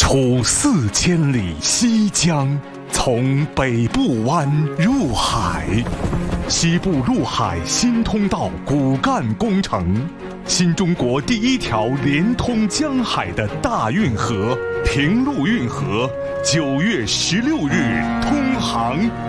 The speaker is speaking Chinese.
出4000里西江，从北部湾入海。西部陆海新通道骨干工程，新中国第一条连通江海的大运河——平陆运河，9月16日通航。